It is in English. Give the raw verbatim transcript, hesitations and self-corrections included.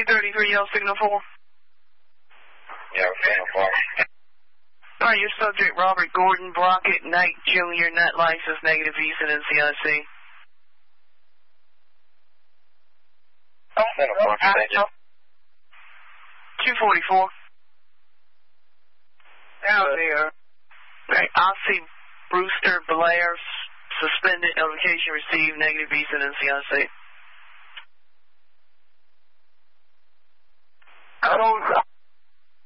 two thirty-three, yell signal four. Yeah, signal four. All right, your subject, Robert Gordon, Brockett, Knight Junior, net license, negative visa, N C I C. Signal four, thank you. two forty-four. Down there. All right, Ossie Brewster Blair, suspended, notification received, negative visa, N C I C. I don't